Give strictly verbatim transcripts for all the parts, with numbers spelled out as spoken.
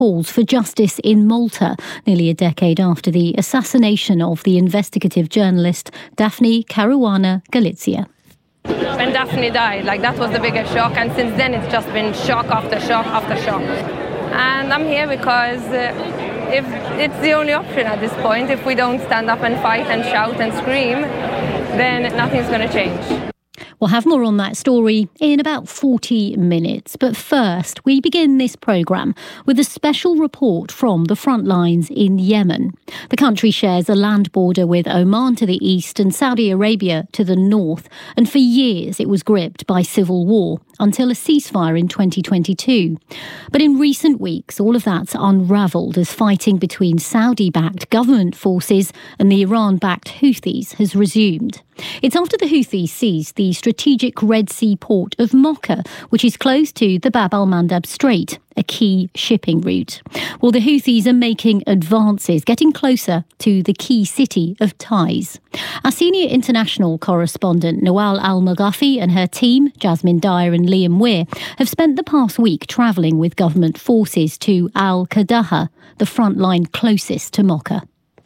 calls for justice in Malta, nearly a decade after the assassination of the investigative journalist Daphne Caruana Galizia. When Daphne died, like that was the biggest shock, and since then it's just been shock after shock after shock. And I'm here because uh, if it's the only option at this point, if we don't stand up and fight and shout and scream, then nothing's going to change. We'll have more on that story in about forty minutes. But first, we begin this programme with a special report from the front lines in Yemen. The country shares a land border with Oman to the east and Saudi Arabia to the north. And for years it was gripped by civil war until a ceasefire in twenty twenty-two. But in recent weeks, all of that's unravelled as fighting between Saudi-backed government forces and the Iran-backed Houthis has resumed. It's after the Houthis seized the strategic Red Sea port of Mocha, which is close to the Bab al-Mandab Strait, a key shipping route. Well, the Houthis are making advances, getting closer to the key city of Taiz. Our senior international correspondent Nawal Al-Maghafi and her team, Jasmine Dyer and Liam Weir, have spent the past week travelling with government forces to Al-Qadaha, the front line closest to Mocha.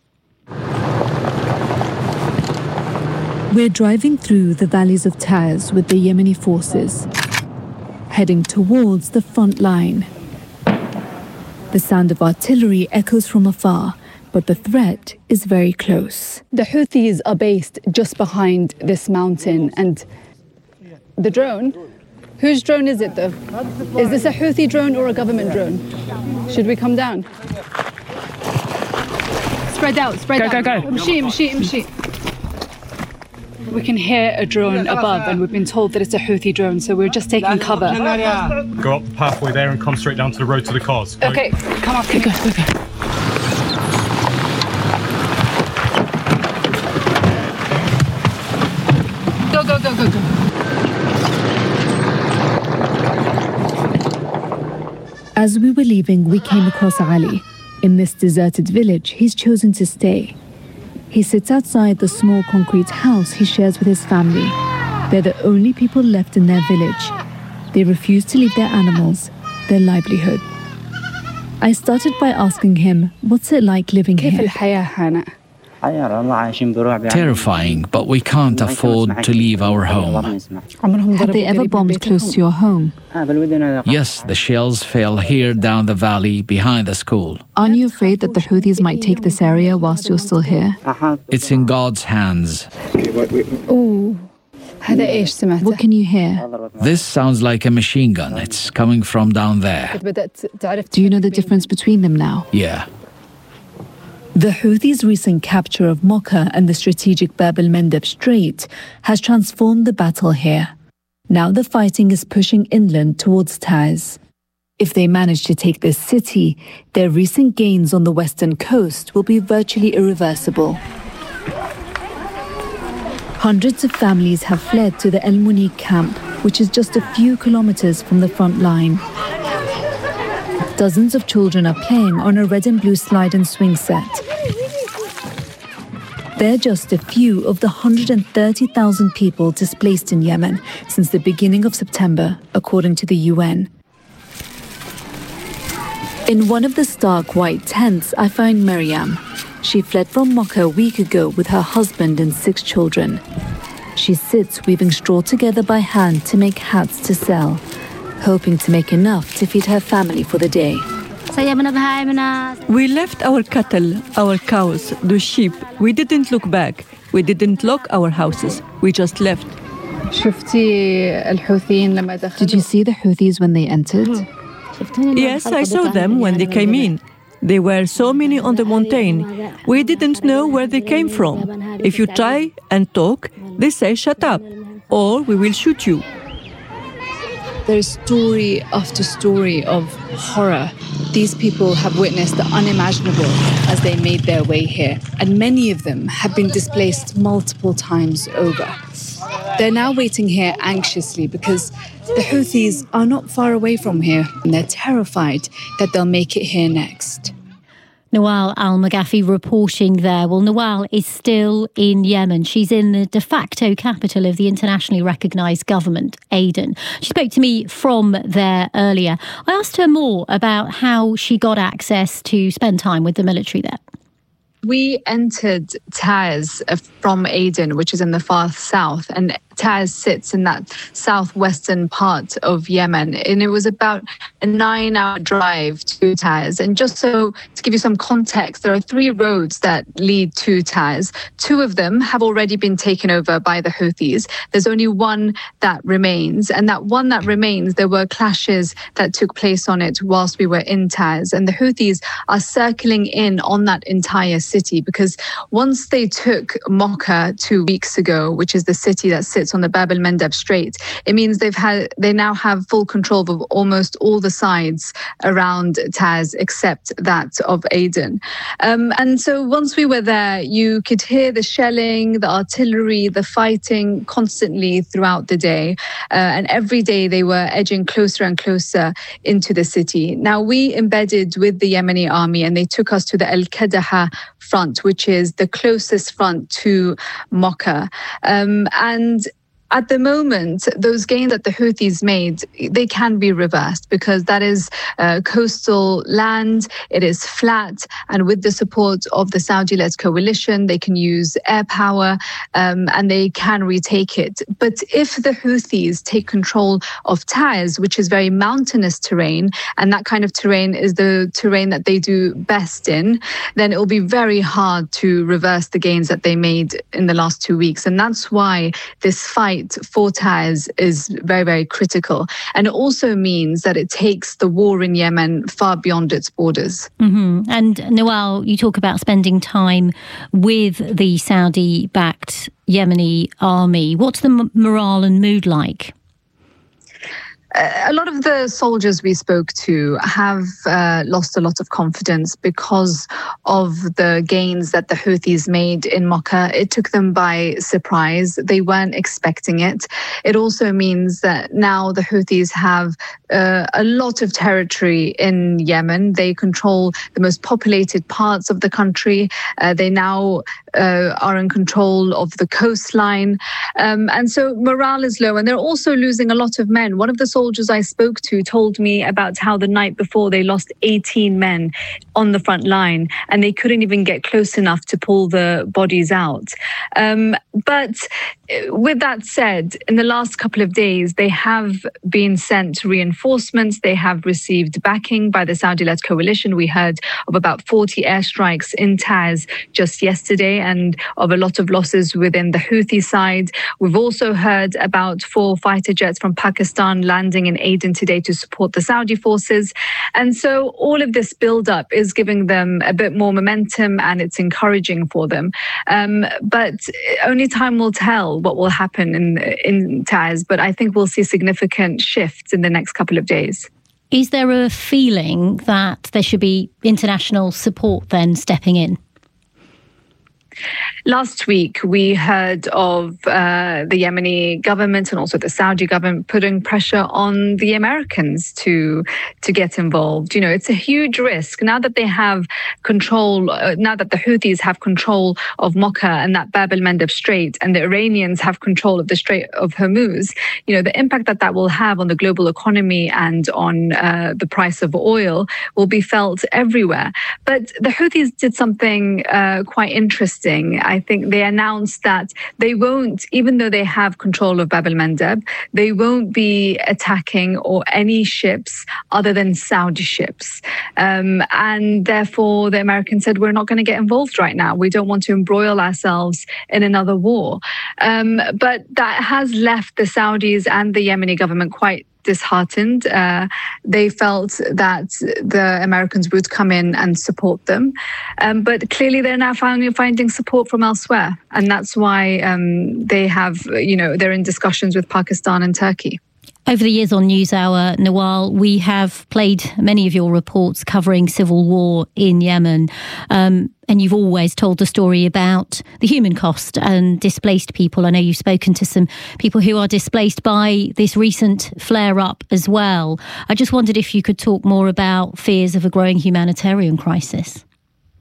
We're driving through the valleys of Taiz with the Yemeni forces, heading towards the front line. The sound of artillery echoes from afar, but the threat is very close. The Houthis are based just behind this mountain, and the drone, whose drone is it though? Is this a Houthi drone or a government drone? Should we come down? Spread out, spread go, out. Go, go, go. Mshi, mshi, mshi. We can hear a drone above, and we've been told that it's a Houthi drone, so we're just taking cover. Go up the pathway there and come straight down to the road to the cars. Go. Okay, come on, go, go, go. Go, go, go, go, go. As we were leaving, we came across Ali. In this deserted village, he's chosen to stay. He sits outside the small concrete house he shares with his family. They're the only people left in their village. They refuse to leave their animals, their livelihood. I started by asking him, what's it like living here? Terrifying, but we can't afford to leave our home. Have they ever bombed close to your home? Yes, the shells fell here down the valley behind the school. Aren't you afraid that the Houthis might take this area whilst you're still here? It's in God's hands. Ooh. What can you hear? This sounds like a machine gun. It's coming from down there. Do you know the difference between them now? Yeah. The Houthis' recent capture of Mocha and the strategic Bab al-Mandab Strait has transformed the battle here. Now the fighting is pushing inland towards Taiz. If they manage to take this city, their recent gains on the western coast will be virtually irreversible. Hundreds of families have fled to the El Muniq camp, which is just a few kilometers from the front line. Dozens of children are playing on a red and blue slide and swing set. They're just a few of the one hundred thirty thousand people displaced in Yemen since the beginning of September, according to the U N. In one of the stark white tents, I find Miriam. She fled from Mocha a week ago with her husband and six children. She sits weaving straw together by hand to make hats to sell, hoping to make enough to feed her family for the day. We left our cattle, our cows, the sheep. We didn't look back. We didn't lock our houses. We just left. Did you see the Houthis when they entered? Yes, I saw them when they came in. There were so many on the mountain. We didn't know where they came from. If you try and talk, they say shut up, or we will shoot you. There's story after story of horror. These people have witnessed the unimaginable as they made their way here, and many of them have been displaced multiple times over. They're now waiting here anxiously because the Houthis are not far away from here, and they're terrified that they'll make it here next. Nawal Al-Maghafi reporting there. Well, Nawal is still in Yemen. She's in the de facto capital of the internationally recognised government, Aden. She spoke to me from there earlier. I asked her more about how she got access to spend time with the military there. We entered Taiz from Aden, which is in the far south, and Taiz sits in that southwestern part of Yemen. And it was about a nine-hour drive to Taiz. And just so to give you some context, there are three roads that lead to Taiz. Two of them have already been taken over by the Houthis. There's only one that remains. And that one that remains, there were clashes that took place on it whilst we were in Taiz. And the Houthis are circling in on that entire city because once they took Mocha two weeks ago, which is the city that sits on the Bab el-Mandeb Strait, it means they've had they now have full control of almost all the sides around Taiz except that of Aden. Um, and so once we were there, you could hear the shelling, the artillery, the fighting constantly throughout the day. Uh, and every day they were edging closer and closer into the city. Now, we embedded with the Yemeni army and they took us to the Al-Qadaha front, which is the closest front to Mocha. Um, and at the moment, those gains that the Houthis made, they can be reversed because that is uh, coastal land, it is flat, and with the support of the Saudi-led coalition, they can use air power um, and they can retake it. But if the Houthis take control of Taiz, which is very mountainous terrain, and that kind of terrain is the terrain that they do best in, then it will be very hard to reverse the gains that they made in the last two weeks. And that's why this fight for Taiz is very, very critical. And it also means that it takes the war in Yemen far beyond its borders. Mm-hmm. And Nawal, you talk about spending time with the Saudi-backed Yemeni army. What's the m- morale and mood like? A lot of the soldiers we spoke to have uh, lost a lot of confidence because of the gains that the Houthis made in Mocha. It took them by surprise. They weren't expecting it. It also means that now the Houthis have uh, a lot of territory in Yemen. They control the most populated parts of the country. Uh, they now uh, are in control of the coastline. Um, and so morale is low. And they're also losing a lot of men. One of the soldiers soldiers I spoke to told me about how the night before they lost eighteen men on the front line and they couldn't even get close enough to pull the bodies out. Um, but with that said, in the last couple of days, they have been sent reinforcements. They have received backing by the Saudi-led coalition. We heard of about forty airstrikes in Taiz just yesterday and of a lot of losses within the Houthi side. We've also heard about four fighter jets from Pakistan landing in Aden today to support the Saudi forces. And so all of this build-up is giving them a bit more momentum and it's encouraging for them. Um, but only time will tell what will happen in, in Taiz. But I think we'll see significant shifts in the next couple of days. Is there a feeling that there should be international support then stepping in? Last week, we heard of uh, the Yemeni government and also the Saudi government putting pressure on the Americans to to get involved. You know, it's a huge risk. Now that they have control, uh, now that the Houthis have control of Mocha and that Bab el-Mandeb Strait, and the Iranians have control of the Strait of Hormuz, you know, the impact that that will have on the global economy and on uh, the price of oil will be felt everywhere. But the Houthis did something uh, quite interesting. I think they announced that they won't, even though they have control of Bab el-Mandeb, they won't be attacking or any ships other than Saudi ships. Um, and therefore, the Americans said, we're not going to get involved right now. We don't want to embroil ourselves in another war. Um, but that has left the Saudis and the Yemeni government quite disheartened. Uh, they felt that the Americans would come in and support them. Um, but clearly they're now finally finding support from elsewhere. And that's why um, they have, you know, they're in discussions with Pakistan and Turkey. Over the years on NewsHour, Nawal, we have played many of your reports covering civil war in Yemen. Um, and you've always told the story about the human cost and displaced people. I know you've spoken to some people who are displaced by this recent flare-up as well. I just wondered if you could talk more about fears of a growing humanitarian crisis.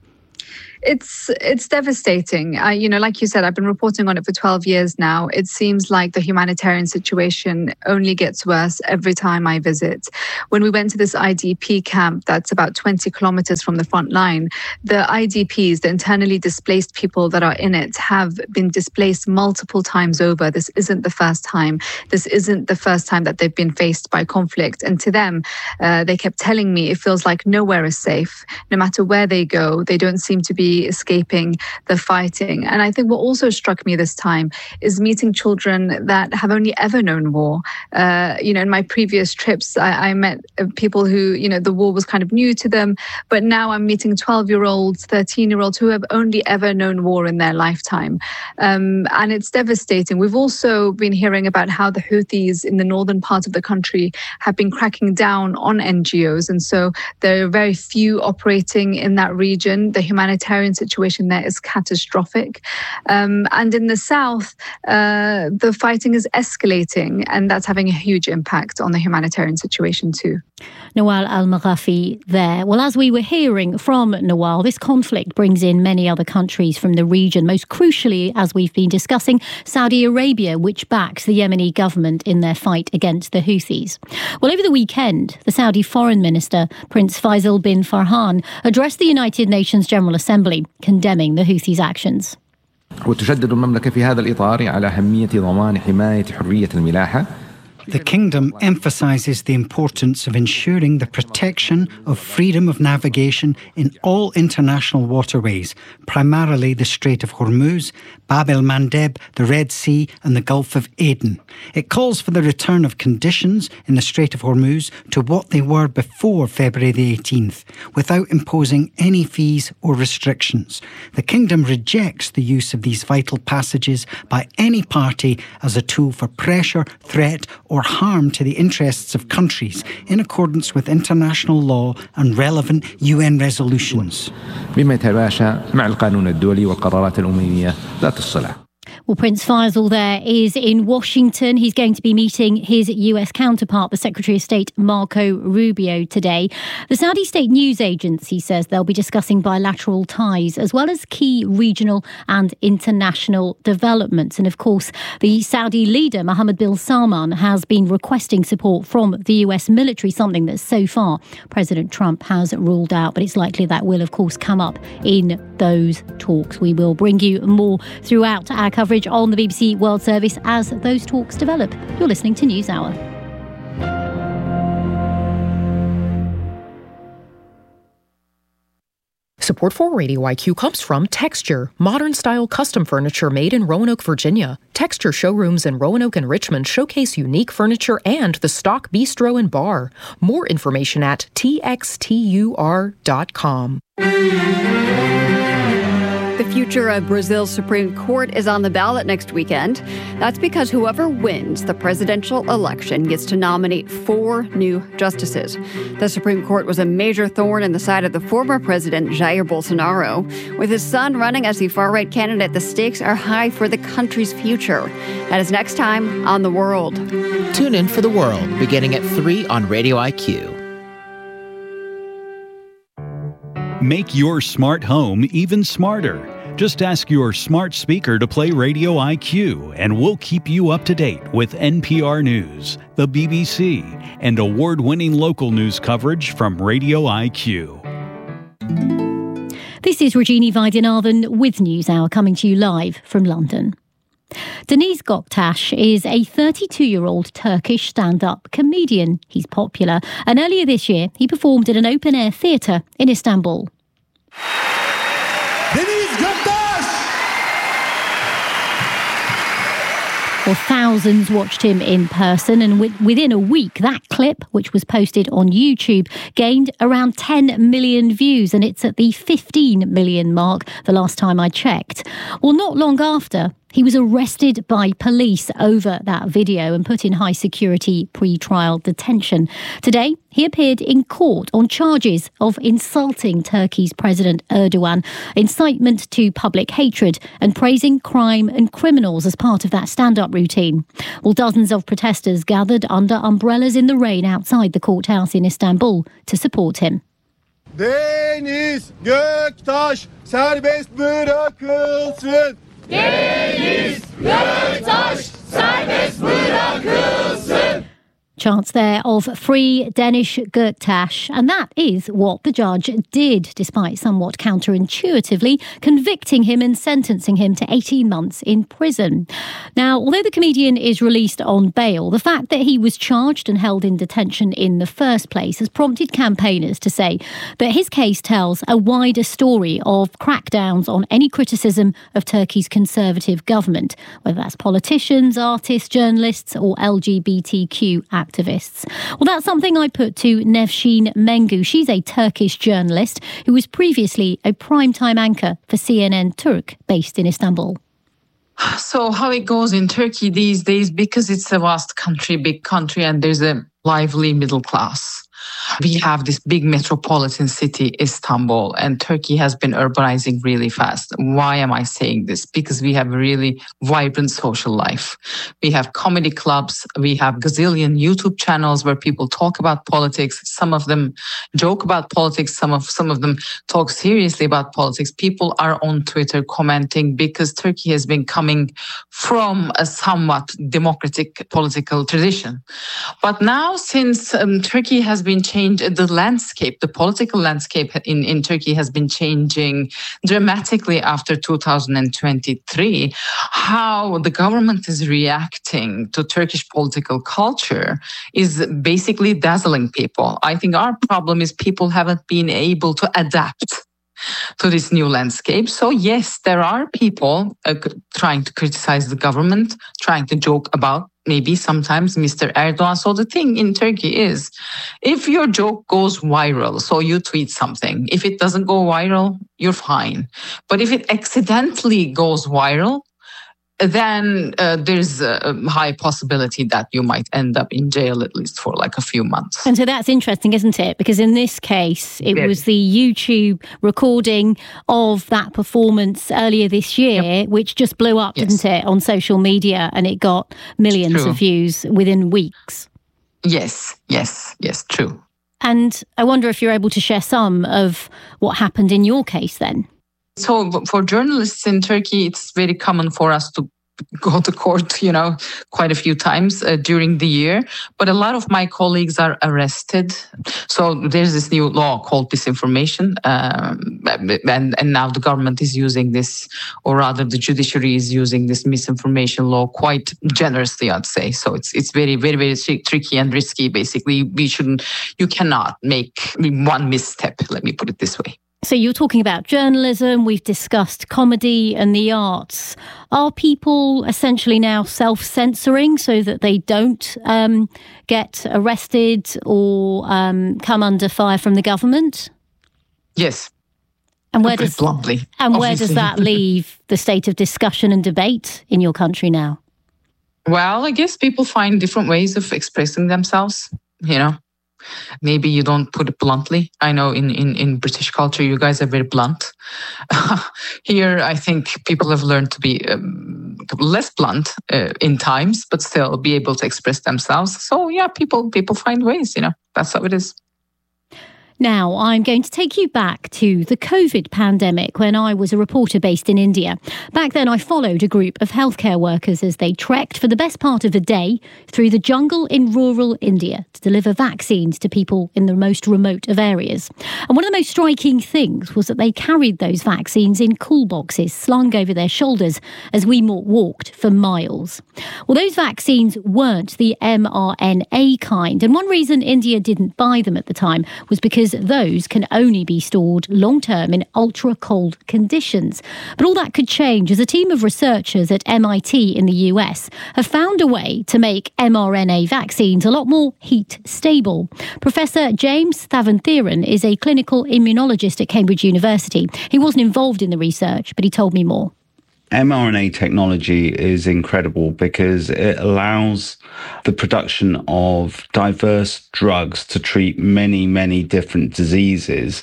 It's it's devastating. Uh, you know, like you said, I've been reporting on it for twelve years now. It seems like the humanitarian situation only gets worse every time I visit. When we went to this I D P camp that's about twenty kilometers from the front line, the I D Ps, the internally displaced people that are in it, have been displaced multiple times over. This isn't the first time. This isn't the first time that they've been faced by conflict. And to them, uh, they kept telling me it feels like nowhere is safe. No matter where they go, they don't seem to be escaping the fighting. And I think what also struck me this time is meeting children that have only ever known war. Uh, you know, in my previous trips, I, I met people who, you know, the war was kind of new to them, but now I'm meeting twelve-year-olds, thirteen-year-olds who have only ever known war in their lifetime. Um, and it's devastating. We've also been hearing about how the Houthis in the northern part of the country have been cracking down on N G Os. And so there are very few operating in that region. The humanitarian situation there is catastrophic. Um, and in the south, uh, the fighting is escalating, and that's having a huge impact on the humanitarian situation too. Nawal Al-Maghafi there. Well, as we were hearing from Nawal, this conflict brings in many other countries from the region, most crucially, as we've been discussing, Saudi Arabia, which backs the Yemeni government in their fight against the Houthis. Well, over the weekend, the Saudi Foreign Minister, Prince Faisal bin Farhan, addressed the United Nations General Assembly, condemning the Houthis' actions. وتشدد المملكة في هذا الإطار على أهمية ضمان حماية حرية الملاحة. The Kingdom emphasises the importance of ensuring the protection of freedom of navigation in all international waterways, primarily the Strait of Hormuz, Bab el-Mandeb, the Red Sea and the Gulf of Aden. It calls for the return of conditions in the Strait of Hormuz to what they were before February the eighteenth, without imposing any fees or restrictions. The Kingdom rejects the use of these vital passages by any party as a tool for pressure, threat or harm to the interests of countries in accordance with international law and relevant U N resolutions. بما يتماشى مع القانون الدولي والقرارات الأممية ذات الصلة. Well, Prince Faisal there is in Washington. He's going to be meeting his U S counterpart, the Secretary of State Marco Rubio, today. The Saudi State News Agency says they'll be discussing bilateral ties as well as key regional and international developments. And of course, the Saudi leader, Mohammed bin Salman, has been requesting support from the U S military, something that so far President Trump has ruled out. But it's likely that will, of course, come up in those talks. We will bring you more throughout our coverage on the B B C World Service as those talks develop. You're listening to NewsHour. Support for Radio I Q comes from Texture, modern-style custom furniture made in Roanoke, Virginia. Texture showrooms in Roanoke and Richmond showcase unique furniture and the stock bistro and bar. More information at T X T U R dot com. The future of Brazil's Supreme Court is on the ballot next weekend. That's because whoever wins the presidential election gets to nominate four new justices. The Supreme Court was a major thorn in the side of the former president, Jair Bolsonaro. With his son running as the far-right candidate, the stakes are high for the country's future. That is next time on The World. Tune in for The World, beginning at three on Radio I Q. Make your smart home even smarter. Just ask your smart speaker to play Radio I Q, and we'll keep you up to date with N P R News, the B B C, and award-winning local news coverage from Radio I Q. This is Regina Vaidyanathan with NewsHour, coming to you live from London. Deniz Göktaş is a thirty-two-year-old Turkish stand-up comedian. He's popular, and earlier this year he performed at an open-air theatre in Istanbul. Deniz Göktaş! Well, thousands watched him in person, and w- within a week, that clip, which was posted on YouTube, gained around ten million views, and it's at the fifteen million mark the last time I checked. Well, not long after, he was arrested by police over that video and put in high-security pre-trial detention. Today, he appeared in court on charges of insulting Turkey's President Erdogan, incitement to public hatred, and praising crime and criminals as part of that stand-up routine. Well, dozens of protesters gathered under umbrellas in the rain outside the courthouse in Istanbul to support him. Deniz Göktaş serbest bırakılsın. Deniz Gürtaş serbest bırakılsın. Chants there of free Deniz Gürtaş, and that is what the judge did, despite somewhat counterintuitively convicting him and sentencing him to eighteen months in prison. Now, although the comedian is released on bail, the fact that he was charged and held in detention in the first place has prompted campaigners to say that his case tells a wider story of crackdowns on any criticism of Turkey's conservative government, whether that's politicians, artists, journalists or L G B T Q activists. Activists. Well, that's something I put to Nevşin Mengu. She's a Turkish journalist who was previously a primetime anchor for C N N Turk, based in Istanbul. So how it goes in Turkey these days, because it's a vast country, big country, and there's a lively middle class. We have this big metropolitan city, Istanbul, and Turkey has been urbanizing really fast. Why am I saying this? Because we have a really vibrant social life. We have comedy clubs. We have gazillion YouTube channels where people talk about politics. Some of them joke about politics. Some of some of them talk seriously about politics. People are on Twitter commenting because Turkey has been coming from a somewhat democratic political tradition. But now, since um, Turkey has been changed, the landscape, the political landscape in, in Turkey has been changing dramatically after two thousand twenty-three. How the government is reacting to Turkish political culture is basically dazzling people. I think our problem is people haven't been able to adapt to this new landscape. So yes, there are people uh, trying to criticize the government, trying to joke about maybe sometimes Mister Erdogan. So the thing in Turkey is, if your joke goes viral, so you tweet something, if it doesn't go viral, you're fine. But if it accidentally goes viral, then uh, there's a high possibility that you might end up in jail at least for like a few months. And so that's interesting, isn't it? Because in this case, it Very. was the YouTube recording of that performance earlier this year, yep. which just blew up, yes. didn't it, on social media, and it got millions true. of views within weeks. Yes, yes, yes, true. And I wonder if you're able to share some of what happened in your case then. So for journalists in Turkey, it's very common for us to go to court, you know, quite a few times uh, during the year. But a lot of my colleagues are arrested. So there's this new law called disinformation. Um, and, and now the government is using this, or rather the judiciary is using this misinformation law quite generously, I'd say. So it's it's very, very, very tricky and risky. Basically, we shouldn't, you cannot make one misstep, let me put it this way. So you're talking about journalism, we've discussed comedy and the arts. Are people essentially now self-censoring so that they don't um, get arrested or um, come under fire from the government? Yes. And where does bluntly, and obviously. where does that leave the state of discussion and debate in your country now? Well, I guess people find different ways of expressing themselves, you know. Maybe you don't put it bluntly. I know in, in, in British culture, you guys are very blunt. Here, I think people have learned to be um, less blunt uh, in times, but still be able to express themselves. So yeah, people people find ways, you know, that's how it is. Now, I'm going to take you back to the COVID pandemic when I was a reporter based in India. Back then, I followed a group of healthcare workers as they trekked for the best part of the day through the jungle in rural India to deliver vaccines to people in the most remote of areas. And one of the most striking things was that they carried those vaccines in cool boxes slung over their shoulders as we walked for miles. Well, those vaccines weren't the M R N A kind, and one reason India didn't buy them at the time was because those can only be stored long-term in ultra-cold conditions. But all that could change as a team of researchers at M I T in the U S have found a way to make M R N A vaccines a lot more heat-stable. Professor James Thavantheran is a clinical immunologist at Cambridge University. He wasn't involved in the research, but he told me more. mRNA technology is incredible because it allows the production of diverse drugs to treat many, many different diseases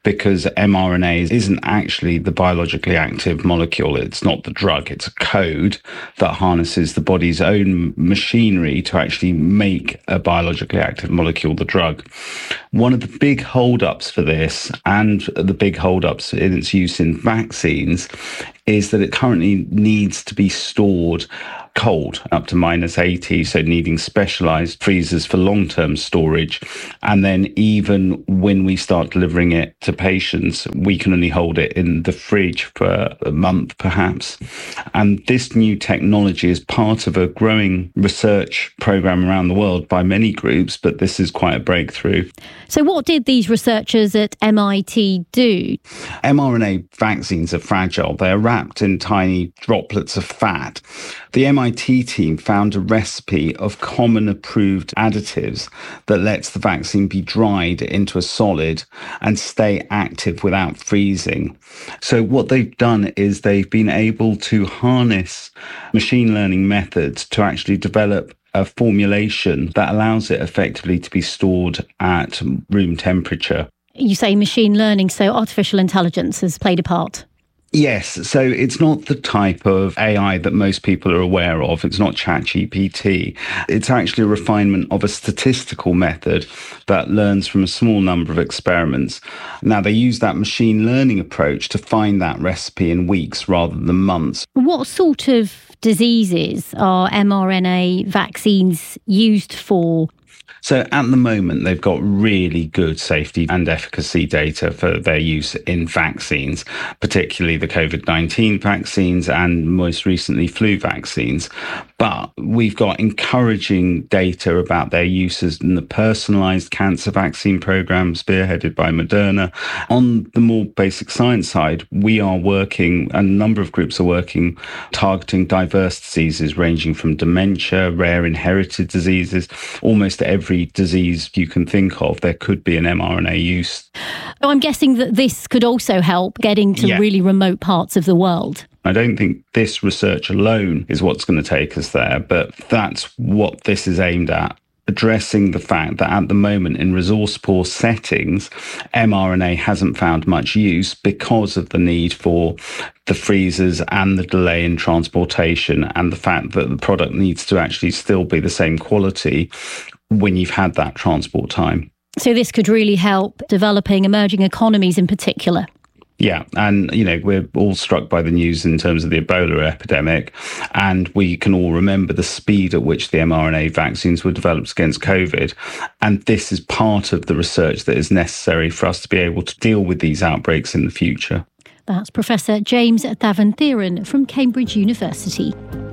because mRNA isn't actually the biologically active molecule. It's not the drug. It's a code that harnesses the body's own machinery to actually make a biologically active molecule, the drug. One of the big holdups for this, and the big holdups in its use in vaccines, is that it currently needs to be stored cold, up to minus eighty, so needing specialized freezers for long-term storage. And then even when we start delivering it to patients, we can only hold it in the fridge for a month, perhaps. And this new technology is part of a growing research program around the world by many groups, but this is quite a breakthrough. So what did these researchers at M I T do? mRNA vaccines are fragile. They're wrapped in tiny droplets of fat. The M I T team found a recipe of common approved additives that lets the vaccine be dried into a solid and stay active without freezing. So what they've done is they've been able to harness machine learning methods to actually develop a formulation that allows it effectively to be stored at room temperature. You say machine learning, so artificial intelligence has played a part. Yes, so it's not the type of A I that most people are aware of. It's not ChatGPT. It's actually a refinement of a statistical method that learns from a small number of experiments. Now, they use that machine learning approach to find that recipe in weeks rather than months. What sort of diseases are mRNA vaccines used for? So at the moment, they've got really good safety and efficacy data for their use in vaccines, particularly the COVID nineteen vaccines and most recently flu vaccines. But we've got encouraging data about their uses in the personalized cancer vaccine program spearheaded by Moderna. On the more basic science side, we are working, a number of groups are working, targeting diverse diseases ranging from dementia, rare inherited diseases, almost every disease you can think of, there could be an mRNA use. Oh, I'm guessing that this could also help getting to Yeah. really remote parts of the world. I don't think this research alone is what's going to take us there, but that's what this is aimed at. Addressing the fact that at the moment in resource-poor settings, mRNA hasn't found much use because of the need for the freezers and the delay in transportation and the fact that the product needs to actually still be the same quality when you've had that transport time. So this could really help developing emerging economies in particular. Yeah, and, you know, we're all struck by the news in terms of the Ebola epidemic, and we can all remember the speed at which the mRNA vaccines were developed against COVID. And this is part of the research that is necessary for us to be able to deal with these outbreaks in the future. That's Professor James Thavan-Thieren from Cambridge University.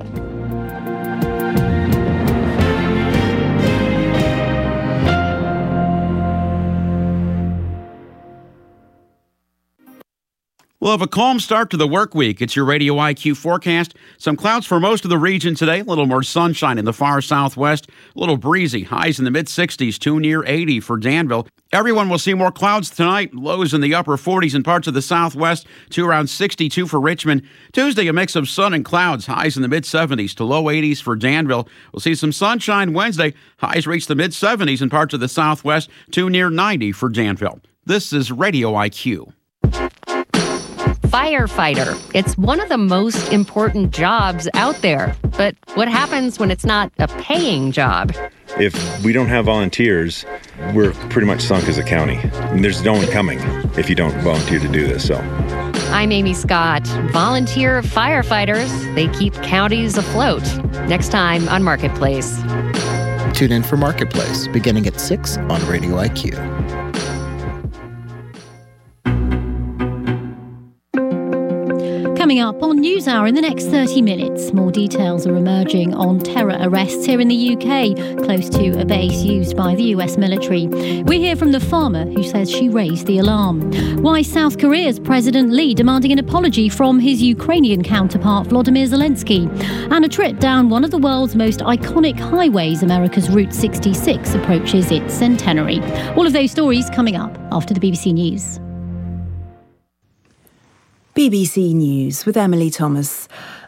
We'll have a calm start to the work week. It's your Radio I Q forecast. Some clouds for most of the region today. A little more sunshine in the far southwest. A little breezy. Highs in the mid-sixties to near eighty for Danville. Everyone will see more clouds tonight. Lows in the upper forties in parts of the southwest to around sixty-two for Richmond. Tuesday, a mix of sun and clouds. Highs in the mid-seventies to low eighties for Danville. We'll see some sunshine Wednesday. Highs reach the mid-seventies in parts of the southwest to near ninety for Danville. This is Radio I Q. Firefighter. It's one of the most important jobs out there. But what happens when it's not a paying job? If we don't have volunteers, we're pretty much sunk as a county. And there's no one coming if you don't volunteer to do this. So, I'm Amy Scott. Volunteer firefighters, they keep counties afloat. Next time on Marketplace. Tune in for Marketplace, beginning at six on Radio I Q. Coming up on NewsHour in the next thirty minutes, more details are emerging on terror arrests here in the U K, close to a base used by the U S military. We hear from the farmer who says she raised the alarm. Why South Korea's President Lee demanding an apology from his Ukrainian counterpart Volodymyr Zelensky. And a trip down one of the world's most iconic highways, America's Route sixty-six, approaches its centenary. All of those stories coming up after the B B C News. B B C News with Emily Thomas.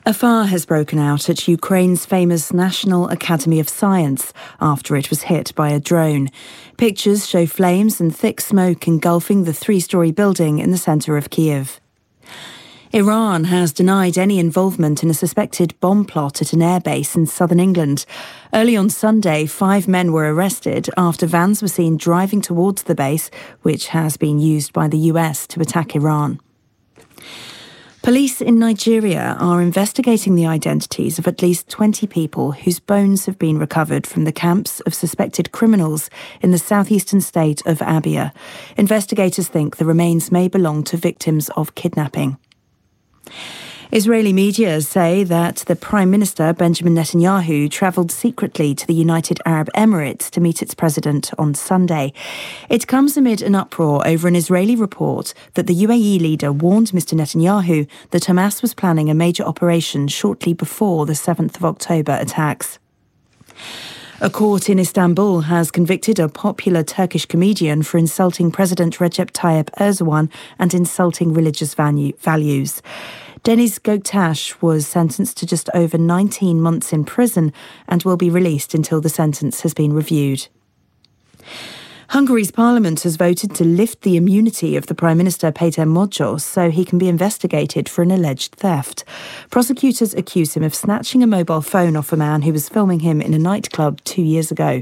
A fire has broken out at Ukraine's famous National Academy of Science after it was hit by a drone. Pictures show flames and thick smoke engulfing the three-storey building in the centre of Kiev. Iran has denied any involvement in a suspected bomb plot at an airbase in southern England. Early on Sunday, five men were arrested after vans were seen driving towards the base, which has been used by the U S to attack Iran. Police in Nigeria are investigating the identities of at least twenty people whose bones have been recovered from the camps of suspected criminals in the southeastern state of Abia. Investigators think the remains may belong to victims of kidnapping. Israeli media say that the Prime Minister Benjamin Netanyahu travelled secretly to the United Arab Emirates to meet its president on Sunday. It comes amid an uproar over an Israeli report that the U A E leader warned Mister Netanyahu that Hamas was planning a major operation shortly before the seventh of October attacks. A court in Istanbul has convicted a popular Turkish comedian for insulting President Recep Tayyip Erdogan and insulting religious values. Deniz Göktaş was sentenced to just over nineteen months in prison and will be released until the sentence has been reviewed. Hungary's parliament has voted to lift the immunity of the Prime Minister Péter Mogyos so he can be investigated for an alleged theft. Prosecutors accuse him of snatching a mobile phone off a man who was filming him in a nightclub two years ago.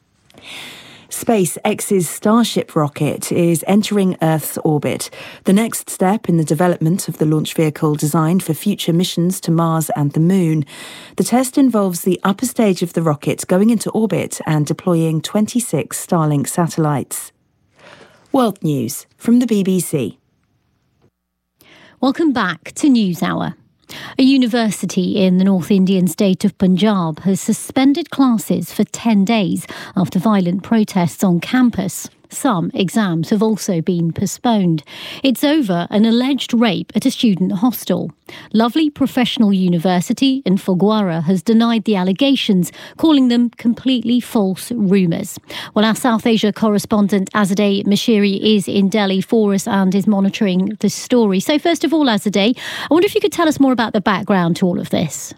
SpaceX's Starship rocket is entering Earth's orbit, the next step in the development of the launch vehicle designed for future missions to Mars and the Moon. The test involves the upper stage of the rocket going into orbit and deploying twenty-six Starlink satellites. World News from the B B C. Welcome back to NewsHour. A university in the North Indian state of Punjab has suspended classes for ten days after violent protests on campus. Some exams have also been postponed. It's over an alleged rape at a student hostel. Lovely Professional University in Phagwara has denied the allegations, calling them completely false rumours. Well, our South Asia correspondent Azadeh Mashiri is in Delhi for us and is monitoring this story. So first of all, Azadeh, I wonder if you could tell us more about the background to all of this.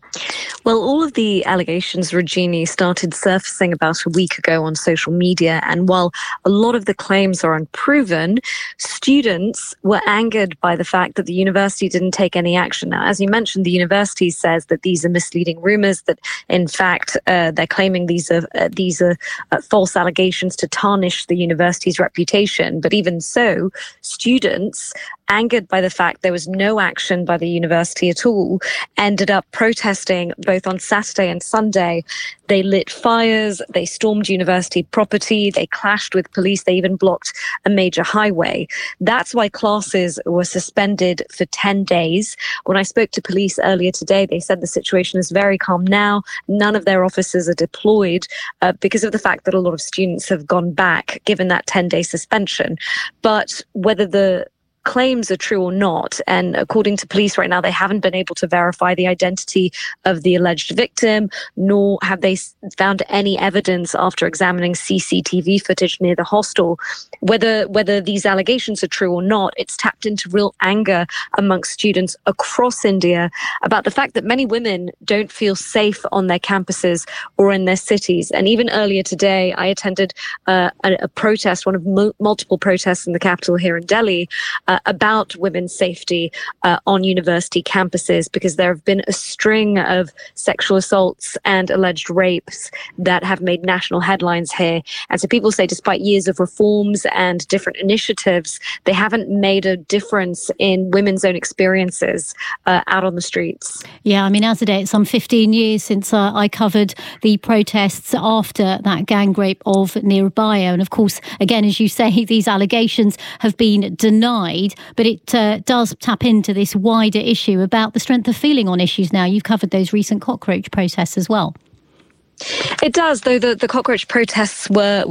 Well, all of the allegations, Regini, started surfacing about a week ago on social media. And while a lot of the claims are unproven, students were angered by the fact that the university didn't take any action. Now, as you mentioned, the university says that these are misleading rumours, that in fact uh, they're claiming these are, uh, these are uh, false allegations to tarnish the university's reputation. But even so, students, angered by the fact there was no action by the university at all, ended up protesting both on Saturday and Sunday. They lit fires, they stormed university property, they clashed with police, they even blocked a major highway. That's why classes were suspended for ten days. When I spoke to police earlier today, they said the situation is very calm now. None of their officers are deployed uh, because of the fact that a lot of students have gone back, given that ten-day suspension. But whether the claims are true or not, and according to police right now, they haven't been able to verify the identity of the alleged victim, nor have they found any evidence after examining C C T V footage near the hostel. Whether whether these allegations are true or not, it's tapped into real anger amongst students across India about the fact that many women don't feel safe on their campuses or in their cities. And even earlier today, I attended uh, a, a protest, one of mo- multiple protests in the capital here in Delhi, Uh, about women's safety uh, on university campuses, because there have been a string of sexual assaults and alleged rapes that have made national headlines here. And so people say despite years of reforms and different initiatives, they haven't made a difference in women's own experiences uh, out on the streets. Yeah, I mean, as a day, it's some fifteen years since uh, I covered the protests after that gang rape of Nirbhaya. And of course, again, as you say, these allegations have been denied. But it uh, does tap into this wider issue about the strength of feeling on issues now. You've covered those recent cockroach protests as well. It does, though the, the cockroach protests were, were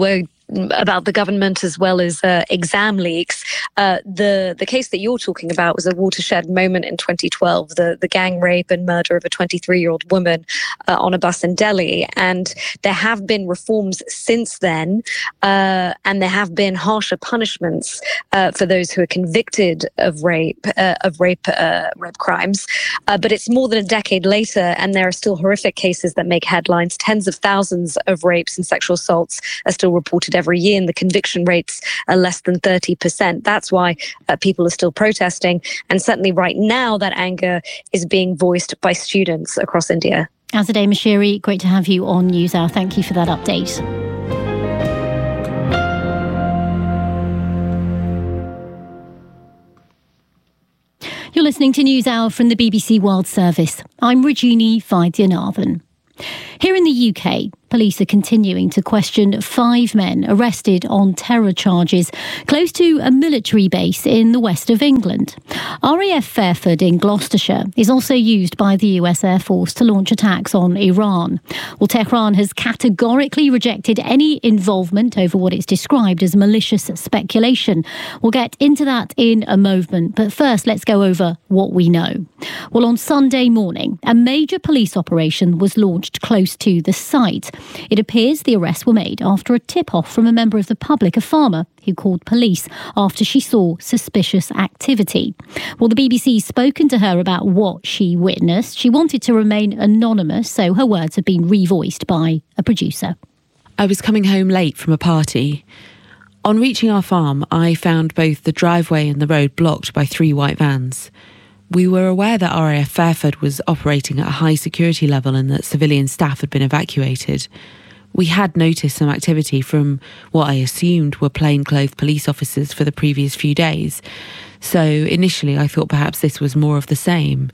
about the government as well as uh, exam leaks. Uh, the the case that you're talking about was a watershed moment in twenty twelve, the, the gang rape and murder of a twenty-three-year-old woman uh, on a bus in Delhi. And there have been reforms since then, uh, and there have been harsher punishments uh, for those who are convicted of rape, uh, of rape, uh, rape crimes. Uh, but it's more than a decade later, and there are still horrific cases that make headlines. Tens of thousands of rapes and sexual assaults are still reported every year, and the conviction rates are less than thirty percent. That's why uh, people are still protesting. And certainly right now, that anger is being voiced by students across India. Azadeh Moshiri, great to have you on NewsHour. Thank you for that update. You're listening to NewsHour from the B B C World Service. I'm Rajini Vaidyanathan. Here in the U K, police are continuing to question five men arrested on terror charges close to a military base in the west of England. R A F Fairford in Gloucestershire is also used by the U S Air Force to launch attacks on Iran. Well, Tehran has categorically rejected any involvement over what it's described as malicious speculation. We'll get into that in a moment, but first let's go over what we know. Well, on Sunday morning, a major police operation was launched close to the site. It appears the arrests were made after a tip-off from a member of the public, a farmer, who called police after she saw suspicious activity. Well, the B B C's spoken to her about what she witnessed. She wanted to remain anonymous, so her words have been revoiced by a producer. I was coming home late from a party. On reaching our farm, I found both the driveway and the road blocked by three white vans. We were aware that R A F Fairford was operating at a high security level and that civilian staff had been evacuated. We had noticed some activity from what I assumed were plainclothes police officers for the previous few days, so initially I thought perhaps this was more of the same.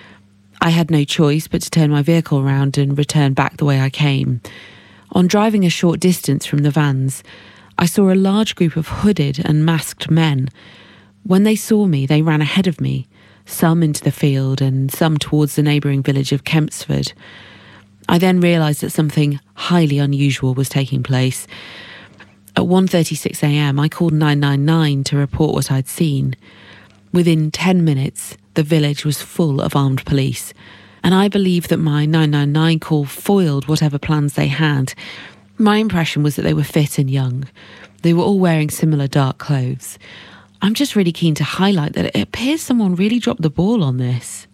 I had no choice but to turn my vehicle around and return back the way I came. On driving a short distance from the vans, I saw a large group of hooded and masked men. When they saw me, they ran ahead of me, some into the field and some towards the neighbouring village of Kempsford. I then realised that something highly unusual was taking place. At one thirty-six a m, I called nine nine nine to report what I'd seen. Within ten minutes, the village was full of armed police, and I believe that my nine nine nine call foiled whatever plans they had. My impression was that they were fit and young. They were all wearing similar dark clothes. I'm just really keen to highlight that it appears someone really dropped the ball on this.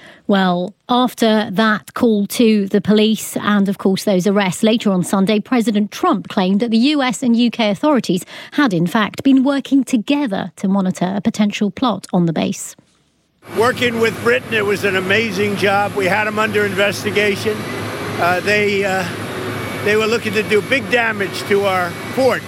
Well, after that call to the police and, of course, those arrests, later on Sunday, President Trump claimed that the U S and U K authorities had, in fact, been working together to monitor a potential plot on the base. Working with Britain, it was an amazing job. We had them under investigation. Uh, they, uh, they were looking to do big damage to our fort.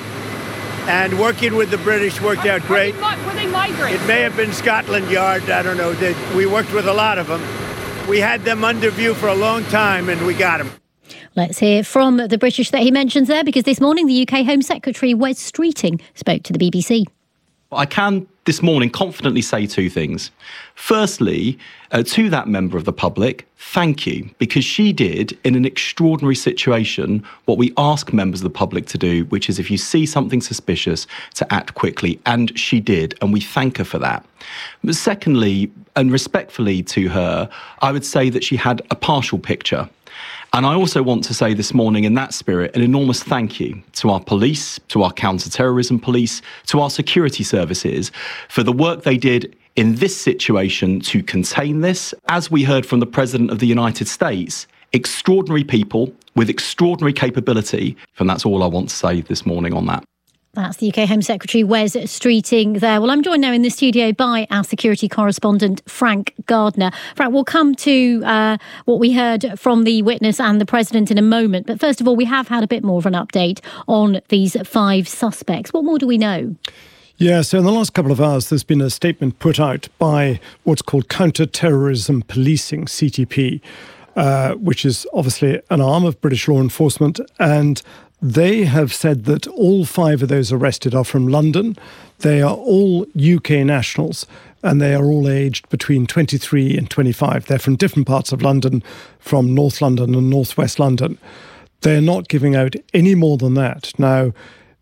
And working with the British worked out great. Were they migrants? It may have been Scotland Yard. I don't know. They, we worked with a lot of them. We had them under view for a long time, and we got them. Let's hear from the British that he mentions there, because this morning the U K Home Secretary Wes Streeting spoke to the B B C. I can this morning confidently say two things. Firstly, uh, to that member of the public, thank you, because she did, in an extraordinary situation, what we ask members of the public to do, which is if you see something suspicious, to act quickly. And she did, and we thank her for that. But secondly, and respectfully to her, I would say that she had a partial picture. And I also want to say this morning, in that spirit, an enormous thank you to our police, to our counter-terrorism police, to our security services for the work they did in this situation to contain this. As we heard from the President of the United States, extraordinary people with extraordinary capability. And that's all I want to say this morning on that. That's the U K Home Secretary Wes Streeting there. Well, I'm joined now in the studio by our security correspondent, Frank Gardner. Frank, we'll come to uh, what we heard from the witness and the President in a moment. But first of all, we have had a bit more of an update on these five suspects. What more do we know? Yeah, so in the last couple of hours, there's been a statement put out by what's called Counter-Terrorism Policing, C T P, uh, which is obviously an arm of British law enforcement, and they have said that all five of those arrested are from London. They are all U K nationals, and they are all aged between twenty-three and twenty-five. They're from different parts of London, from North London and North West London. They're not giving out any more than that. Now,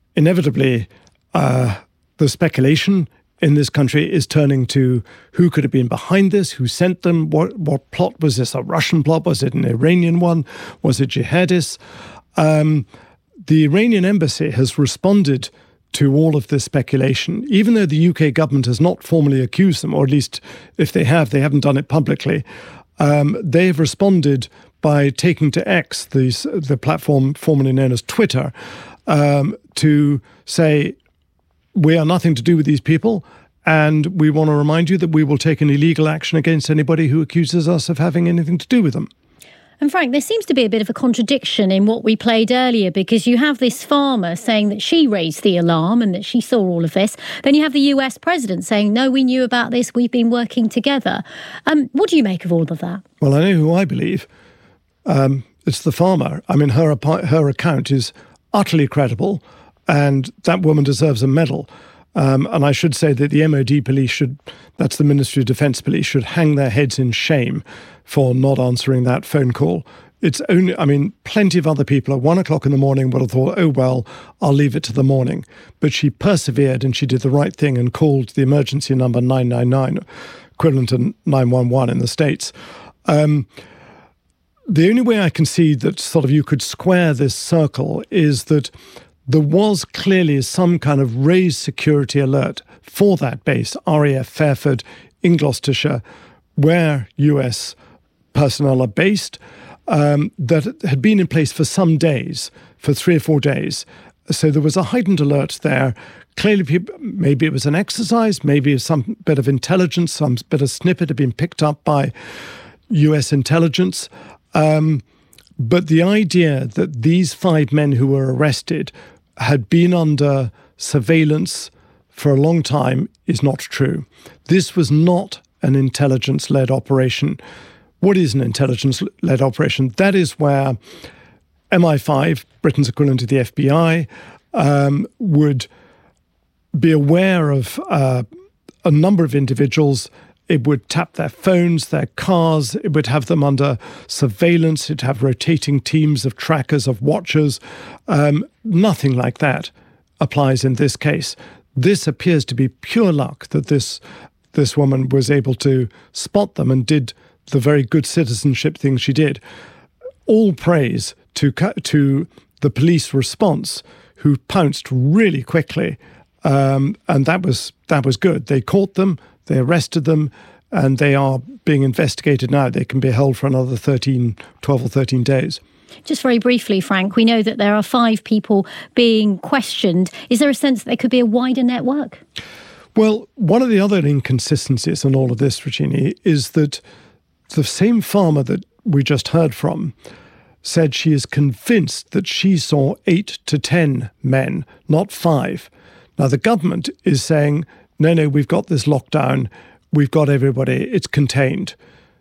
inevitably, uh, the speculation in this country is turning to who could have been behind this, who sent them, what what plot was this, a Russian plot, was it an Iranian one, was it jihadists? Um, the Iranian embassy has responded to all of this speculation, even though the U K government has not formally accused them, or at least if they have, they haven't done it publicly. Um, they've responded by taking to X, the, the platform formerly known as Twitter, um, to say, we are nothing to do with these people, and we want to remind you that we will take an illegal action against anybody who accuses us of having anything to do with them. And Frank, there seems to be a bit of a contradiction in what we played earlier, because you have this farmer saying that she raised the alarm and that she saw all of this. Then you have the U S president saying, no, we knew about this, we've been working together. Um, what do you make of all of that? Well, I know who I believe. Um, it's the farmer. I mean, her, her account is utterly credible, and that woman deserves a medal. Um, and I should say that the M O D police should, that's the Ministry of Defence police, should hang their heads in shame for not answering that phone call. It's only, I mean, plenty of other people at one o'clock in the morning would have thought, oh, well, I'll leave it to the morning. But she persevered and she did the right thing and called the emergency number nine nine nine, equivalent to nine one one in the States. Um, the only way I can see that sort of you could square this circle is that there was clearly some kind of raised security alert for that base, R A F Fairford in Gloucestershire, where U S personnel are based, um, that had been in place for some days, for three or four days. So there was a heightened alert there. Clearly, people, maybe it was an exercise, maybe some bit of intelligence, some bit of snippet had been picked up by U S intelligence. Um, but the idea that these five men who were arrested had been under surveillance for a long time is not true. This was not an intelligence-led operation. What is an intelligence-led operation? That is where M I five, Britain's equivalent to the F B I, um, would be aware of uh, a number of individuals. It would tap their phones, their cars. It would have them under surveillance. It'd have rotating teams of trackers, of watchers. Um, nothing like that applies in this case. This appears to be pure luck that this this woman was able to spot them and did the very good citizenship thing she did. All praise to to the police response, who pounced really quickly, um, and that was that was good. They caught them. They arrested them, and they are being investigated now. They can be held for another thirteen, twelve or thirteen days. Just very briefly, Frank, we know that there are five people being questioned. Is there a sense that there could be a wider network? Well, one of the other inconsistencies in all of this, Regina, is that the same farmer that we just heard from said she is convinced that she saw eight to ten men, not five. Now, the government is saying, no, no, we've got this lockdown, we've got everybody, it's contained.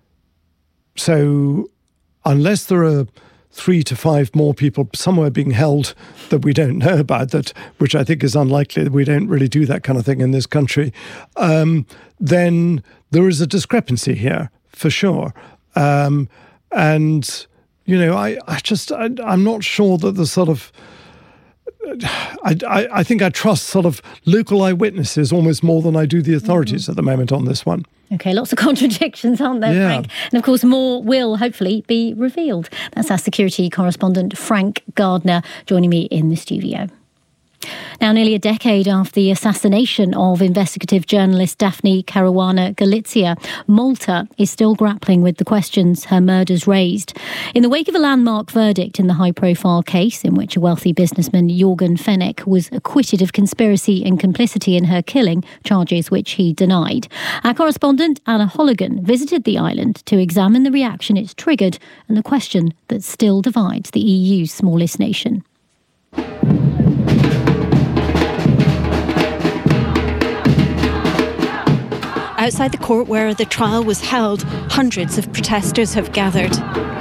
So unless there are three to five more people somewhere being held that we don't know about, that which I think is unlikely, we don't really do that kind of thing in this country, um, then there is a discrepancy here, for sure. Um, and, you know, I, I just, I, I'm not sure that the sort of, I, I, I think I trust sort of local eyewitnesses almost more than I do the authorities mm-hmm. at the moment on this one. OK, lots of contradictions, aren't there, yeah. Frank? And of course, more will hopefully be revealed. That's our security correspondent, Frank Gardner, joining me in the studio. Now, nearly a decade after the assassination of investigative journalist Daphne Caruana Galizia, Malta is still grappling with the questions her murders raised. In the wake of a landmark verdict in the high-profile case in which a wealthy businessman, Jorgen Fenech, was acquitted of conspiracy and complicity in her killing, charges which he denied, our correspondent Anna Holligan visited the island to examine the reaction it's triggered and the question that still divides the E U's smallest nation. Outside the court where the trial was held, hundreds of protesters have gathered.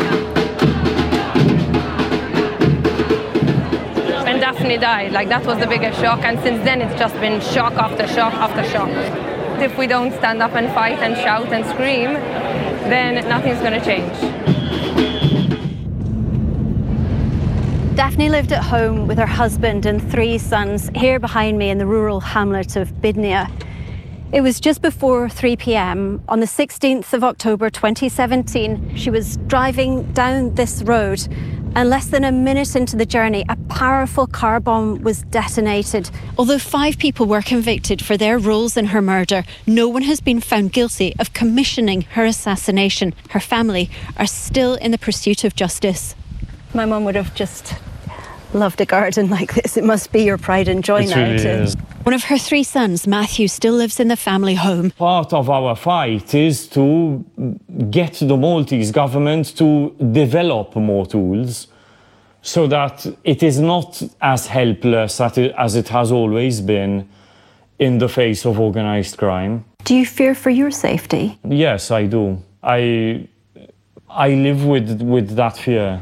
When Daphne died, like that was the biggest shock, and since then it's just been shock after shock after shock. If we don't stand up and fight and shout and scream, then nothing's going to change. Daphne lived at home with her husband and three sons here behind me in the rural hamlet of Bydnia. It was just before three p.m. on the sixteenth of October twenty seventeen. She was driving down this road, and less than a minute into the journey, a powerful car bomb was detonated. Although five people were convicted for their roles in her murder, no one has been found guilty of commissioning her assassination. Her family are still in the pursuit of justice. My mum would have just loved a garden like this. It must be your pride and joy It now. really to... is. One of her three sons, Matthew, still lives in the family home. Part of our fight is to get the Maltese government to develop more tools so that it is not as helpless as it has always been in the face of organised crime. Do you fear for your safety? Yes, I do. I, I live with, with that fear.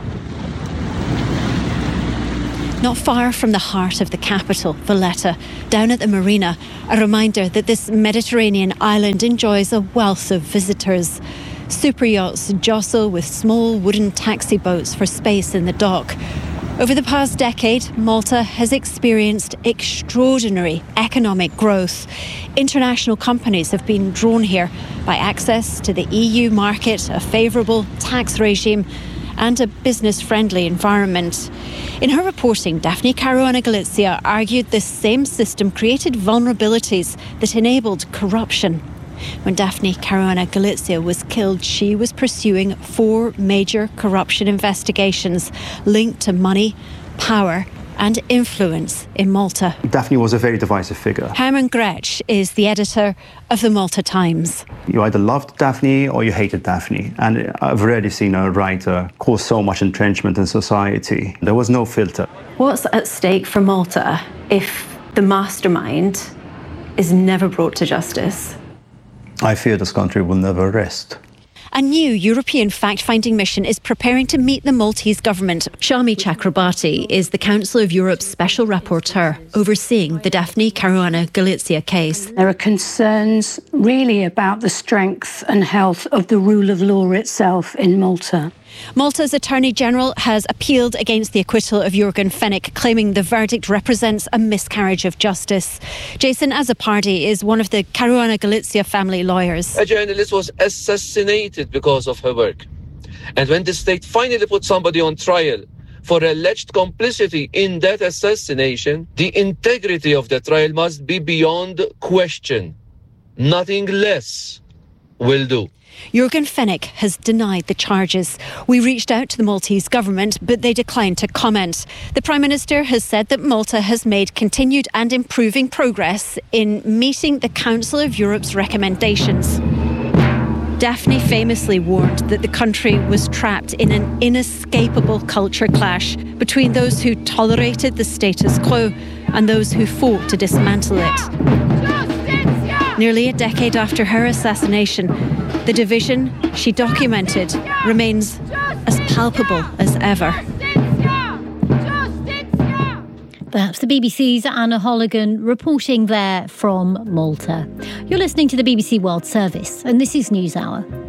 Not far from the heart of the capital, Valletta, down at the marina, a reminder that this Mediterranean island enjoys a wealth of visitors. Super yachts jostle with small wooden taxi boats for space in the dock. Over the past decade, Malta has experienced extraordinary economic growth. International companies have been drawn here by access to the E U market, a favourable tax regime, and a business-friendly environment. In her reporting, Daphne Caruana Galizia argued this same system created vulnerabilities that enabled corruption. When Daphne Caruana Galizia was killed, she was pursuing four major corruption investigations linked to money, power, and influence in Malta. Daphne was a very divisive figure. Herman Grech is the editor of the Malta Times. You either loved Daphne or you hated Daphne. And I've rarely seen a writer cause so much entrenchment in society. There was no filter. What's at stake for Malta if the mastermind is never brought to justice? I fear this country will never rest. A new European fact-finding mission is preparing to meet the Maltese government. Shami Chakrabarti is the Council of Europe's special rapporteur overseeing the Daphne Caruana Galizia case. There are concerns really about the strength and health of the rule of law itself in Malta. Malta's Attorney General has appealed against the acquittal of Jurgen Fenech, claiming the verdict represents a miscarriage of justice. Jason Azzopardi is one of the Caruana Galizia family lawyers. A journalist was assassinated because of her work. And when the state finally put somebody on trial for alleged complicity in that assassination, the integrity of the trial must be beyond question. Nothing less will do. Jurgen Fenech has denied the charges. We reached out to the Maltese government, but they declined to comment. The Prime Minister has said that Malta has made continued and improving progress in meeting the Council of Europe's recommendations. Daphne famously warned that the country was trapped in an inescapable culture clash between those who tolerated the status quo and those who fought to dismantle it. Nearly a decade after her assassination, the division she documented remains as palpable as ever. That's the B B C's Anna Holligan reporting there from Malta. You're listening to the B B C World Service, and this is NewsHour.